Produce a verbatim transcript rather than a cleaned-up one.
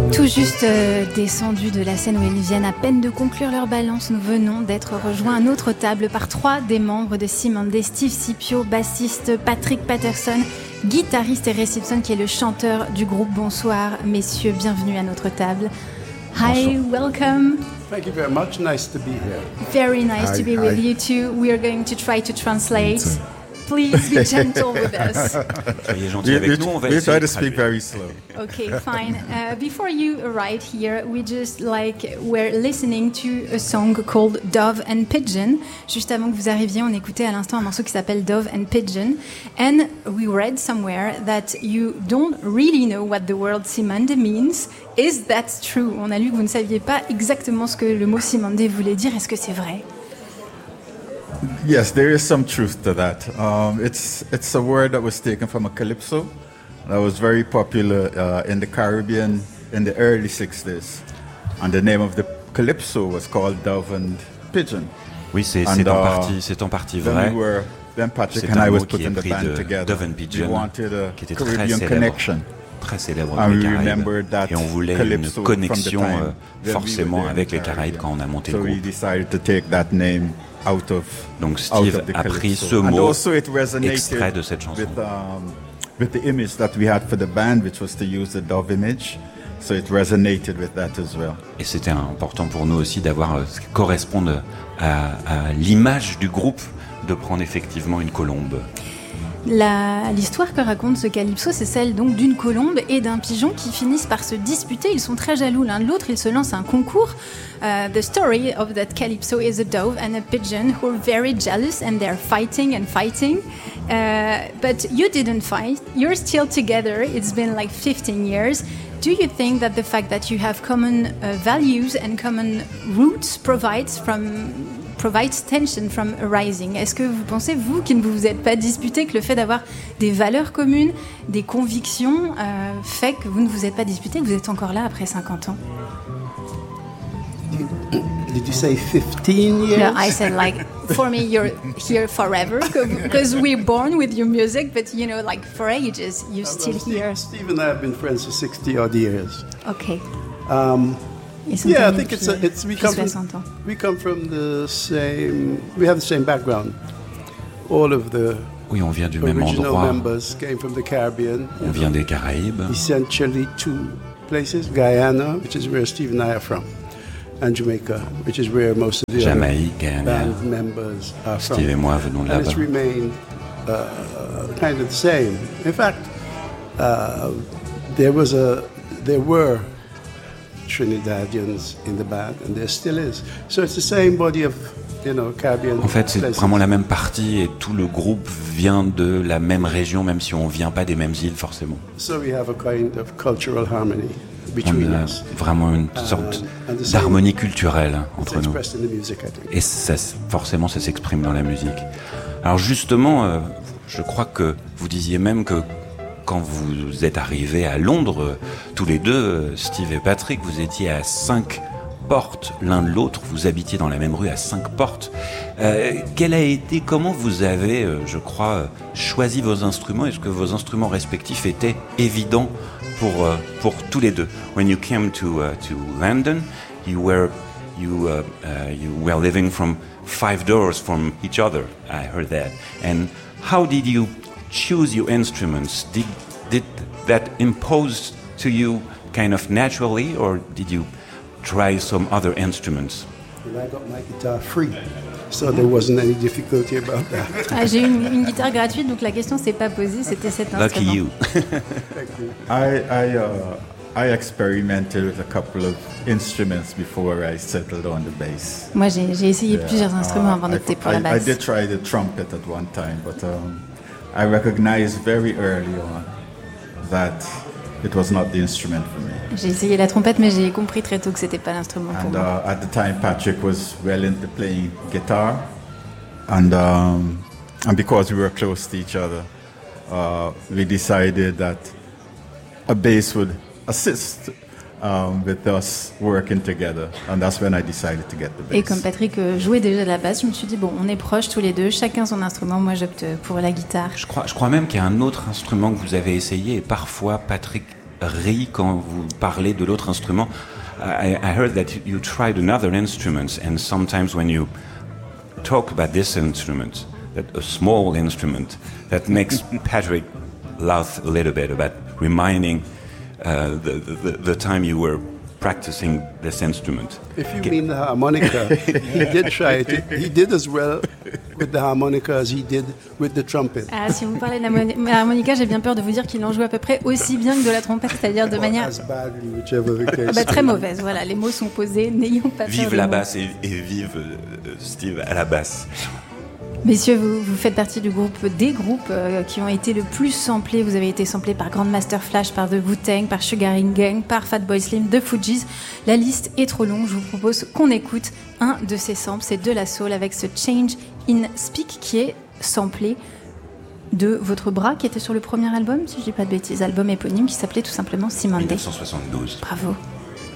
Tout juste euh, descendus de la scène où ils viennent à peine de conclure leur balance, nous venons d'être rejoints à notre table par trois des membres de Cymande: Steve Scipio, bassiste, Patrick Patterson, guitariste, et Ray Simpson qui est le chanteur du groupe. Bonsoir messieurs, bienvenue à notre table. Hi, welcome. Thank you very much. Nice to be here. Very nice hi, to be hi. with you too. We are going to try to translate. Please be gentle with us. Soyez gentils avec nous, on va essayer try de to speak traduire. very slow. Okay, fine. Uh, before you arrived here, we just like were listening to a song called Dove and Pigeon. Juste avant que vous arriviez, on écoutait à l'instant un morceau qui s'appelle Dove and Pigeon, and we read somewhere that you don't really know what the word Cymande means. Is that true? On a lu que vous ne saviez pas exactement ce que le mot Cymande voulait dire. Est-ce que c'est vrai? Yes, there is some truth to that. Um, it's it's a word that was taken from a calypso that was very popular uh, in the Caribbean in the early sixties, and the name of the calypso was called Dove and Pigeon. Oui, c'est, And, c'est, en uh, partie, c'est en partie Then vrai. we were, then Patrick C'est and un I mot was qui est putting the pris band de together. Dove and We Pigeon, wanted a qui était très Caribbean célèbre, connection. très célèbre And dans les we Caraïbes. remembered that Et on voulait une calypso from the connexion time euh, that we forcément were there avec in les Caraïbes quand on a monté So le we groupe. decided to take that name out of Donc out Steve of the a pris calypso. ce And mot also it resonated extrait de cette chanson. with, um, with the image that we had for the band, which was to use the dove image. So it resonated with that as well. Et c'était important pour nous aussi d'avoir euh, ce qui corresponde à, à l'image du groupe, de prendre effectivement une colombe. La, l'histoire que raconte ce calypso, c'est celle donc d'une colombe et d'un pigeon qui finissent par se disputer. Ils sont très jaloux l'un de l'autre, ils se lancent un concours. Uh, the story of that calypso is a dove and a pigeon who are very jealous and they're fighting and fighting. Uh, but you didn't fight, you're still together. It's been like fifteen years. Do you think that the fact that you have common uh, values and common roots provides from provides tension from arising? Est-ce que vous pensez, vous, qui ne vous êtes pas disputé, que le fait d'avoir des valeurs communes, des convictions, euh, fait que vous ne vous êtes pas disputé, que vous êtes encore là après cinquante ans? Did you say fifteen years? No, I said like, for me, you're here forever, because we're born with your music, but you know, like for ages, you're still Steve, here. Steve and I have been friends for sixty odd years. Okay. Um, Ils sont yeah, I amis think it's, depuis, a, it's we depuis come from, soixante ans. we come from the same. We have the same background. All of the Oui, on vient du même original endroit, members came from the Caribbean. on vient des Caraïbes. Essentially two places: Guyana, which is where Steve and I are from, and Jamaica, which is where most of the Jamaïque, other Guyana. band members are from. Steve et moi venons de And là-bas. it's remained uh, kind of the same. In fact, uh, there was a, there were Trinidadians in the band, and there still is. So it's the same body of, you know, Caribbean. En fait, c'est places. vraiment la même partie et tout le groupe vient de la même région, même si on vient pas des mêmes îles forcément. So we have a kind of cultural harmony On between a us. vraiment une sorte and the same- d'harmonie culturelle It's entre nous. expressed in the music, I think. Et ça, forcément, ça s'exprime dans la musique. Alors justement, euh, je crois que vous disiez même que quand vous êtes arrivés à Londres, euh, tous les deux, euh, Steve et Patrick, vous étiez à cinq portes l'un de l'autre, vous habitiez dans la même rue à cinq portes. Euh, quel a été, comment vous avez, euh, je crois, euh, choisi vos instruments? Est-ce que vos instruments respectifs étaient évidents pour euh, pour tous les deux? When you came to uh, to London, you were you uh, uh, you were living from five doors from each other. I heard that. And how did you choose your instruments? Did did that impose to you kind of naturally, or did you try some other instruments? And I got my guitar free, so there wasn't any difficulty about that. Ah, j'ai une, une guitare gratuite, donc la question s'est pas posée, c'était cet Lucky instrument. you. I I uh, I experimented with a couple of instruments before I settled on the bass. Moi, j'ai, j'ai essayé Yeah, plusieurs instruments uh, avant I- d'opter pour I, la I basse. did try the trumpet at one time, but um, I recognized very early on that it was not the instrument for me. J'ai essayé la trompette, mais j'ai compris très tôt que c'était pas l'instrument pour And moi. uh, at the time, Patrick was well into playing guitar, and um, and because we were close to each other, uh, we decided that a bass would assist um, with us working together, and that's when I decided to get the bass. Et comme Patrick euh, jouait déjà de la basse, je me suis dit, bon, on est proches tous les deux, chacun son instrument, moi j'opte pour la guitare. Je crois, je crois même qu'il y a un autre instrument que vous avez essayé et parfois Patrick rit quand vous parlez de l'autre instrument. I, I heard that you tried another instrument, and sometimes when you talk about this instrument, that a small instrument, that makes Patrick laugh a little bit about reminding uh, the, the, the time you were practicing this instrument. If you Get- mean the harmonica, he did try it. He did as well with the harmonica as he did with the trumpet. Ah, si vous parlez de la harmonica, j'ai bien peur de vous dire qu'il en joue à peu près aussi bien que de la trompette, c'est-à-dire de manière as badly, whichever the case. Ah bah, très mauvaise. Voilà, les mots sont posés, n'ayons pas peur. Vive la basse et, et vive euh, Steve à la basse. Messieurs, vous, vous faites partie du groupe, des groupes euh, qui ont été le plus samplés. Vous avez été samplés par Grandmaster Flash, par The Wu-Tang, par Sugar Hill Gang, par Fatboy Slim, The Fugees. La liste est trop longue. Je vous propose qu'on écoute un de ces samples, c'est De La Soul, avec ce Change in Speak qui est samplé de votre bras, qui était sur le premier album, si je dis pas de bêtises, album éponyme qui s'appelait tout simplement Simone Day. dix-neuf cent soixante-douze. Bravo.